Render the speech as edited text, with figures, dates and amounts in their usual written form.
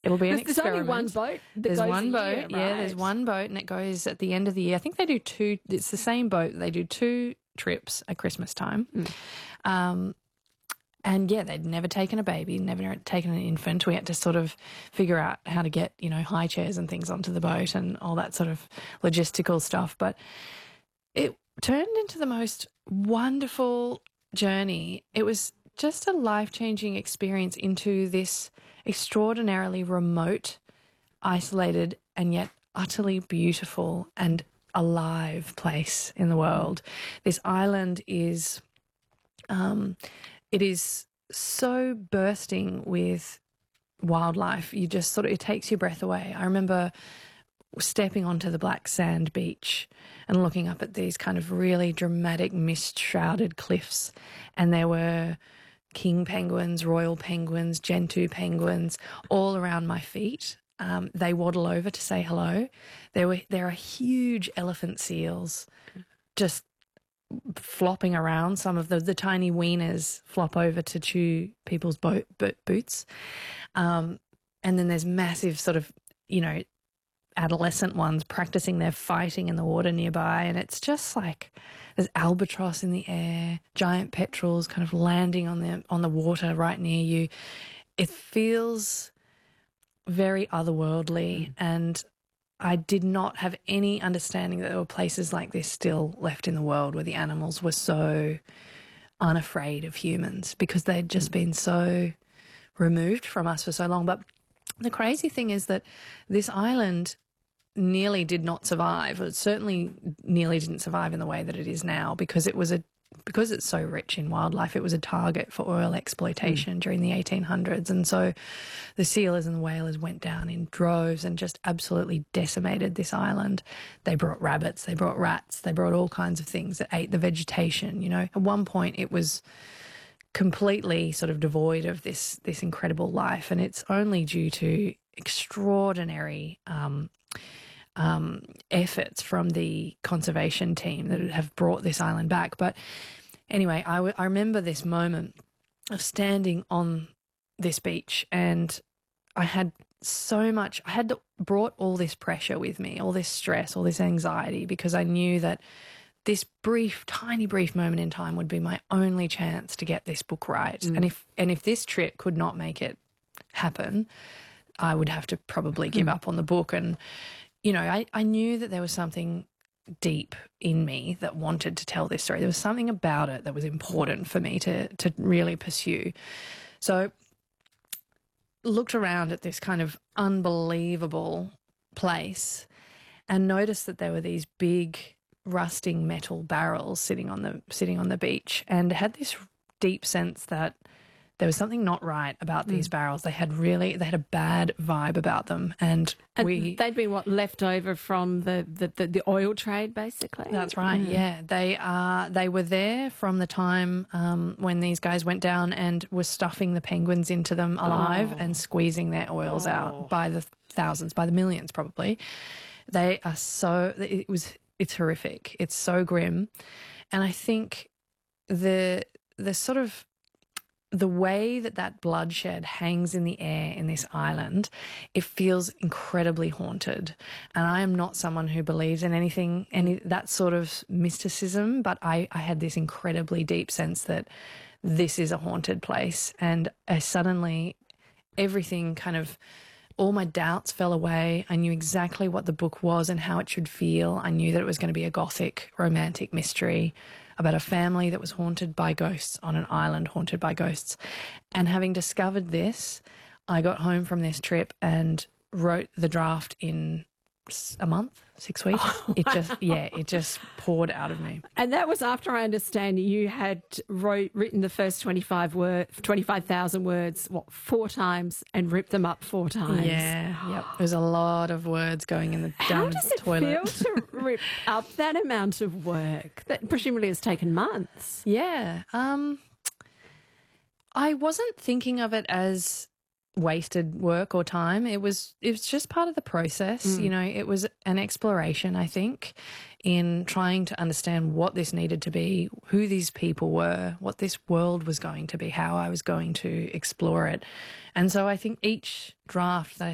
It'll be an There's experiment. only one boat that There's goes one a boat, year, yeah, there's right? one boat, and it goes at the end of the year. I think they do two, it's the same boat. They do 2 trips at Christmas time. And yeah, they'd never taken a baby, never taken an infant. We had to sort of figure out how to get, high chairs and things onto the boat and all that sort of logistical stuff. But it turned into the most wonderful journey. It was just a life-changing experience into this extraordinarily remote, isolated, and yet utterly beautiful and alive place in the world. This island is... it is so bursting with wildlife. You just sort of, it takes your breath away. I remember stepping onto the black sand beach and looking up at these kind of really dramatic mist-shrouded cliffs, and there were king penguins, royal penguins, gentoo penguins all around my feet. They waddle over to say hello. There are huge elephant seals just flopping around. Some of the tiny weaners flop over to chew people's boots. And then there's massive sort of, adolescent ones practicing their fighting in the water nearby. And it's just like there's albatross in the air, giant petrels kind of landing on the water right near you. It feels very otherworldly, and I did not have any understanding that there were places like this still left in the world where the animals were so unafraid of humans because they'd just been so removed from us for so long. But the crazy thing is that this island nearly did not survive. It certainly nearly didn't survive in the way that it is now because it's so rich in wildlife. It was a target for oil exploitation during the 1800s. And so the sealers and the whalers went down in droves and just absolutely decimated this island. They brought rabbits, they brought rats, they brought all kinds of things that ate the vegetation. At one point it was completely sort of devoid of this incredible life, and it's only due to extraordinary efforts from the conservation team that have brought this island back. But anyway, I remember this moment of standing on this beach, and I had brought all this pressure with me, all this stress, all this anxiety, because I knew that this tiny brief moment in time would be my only chance to get this book right. And if this trip could not make it happen, I would have to probably give up on the book. And I knew that there was something deep in me that wanted to tell this story. There was something about it that was important for me to really pursue. So looked around at this kind of unbelievable place and noticed that there were these big rusting metal barrels sitting on the beach, and had this deep sense that there was something not right about these barrels. They had a bad vibe about them, and they'd been left over from the oil trade, basically. That's right. Yeah, they were there from the time when these guys went down and were stuffing the penguins into them alive and squeezing their oils out by the thousands, by the millions, probably. They are it's horrific. It's so grim, and I think the sort of the way that bloodshed hangs in the air in this island, it feels incredibly haunted. And I am not someone who believes in any that sort of mysticism, but I had this incredibly deep sense that this is a haunted place. And suddenly everything all my doubts fell away. I knew exactly what the book was and how it should feel. I knew that it was going to be a gothic romantic mystery about a family that was haunted by ghosts on an island haunted by ghosts. And having discovered this, I got home from this trip and wrote the draft in a month, 6 weeks. Oh, it just poured out of me. And that was after, I understand, you had written the first 25,000 words, 4 times, and ripped them up 4 times. Yeah, yep. There's a lot of words going in the down the toilet. How does it feel to rip up that amount of work that presumably has taken months? Yeah. I wasn't thinking of it as wasted work or time. It was just part of the process. It was an exploration, I think, in trying to understand what this needed to be, who these people were, what this world was going to be, how I was going to explore it. And so I think each draft that I